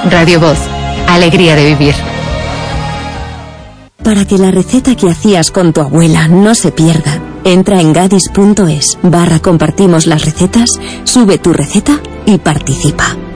Radio Voz, alegría de vivir. Para que la receta que hacías con tu abuela no se pierda, entra en gadis.es/compartimos las recetas, sube tu receta y participa.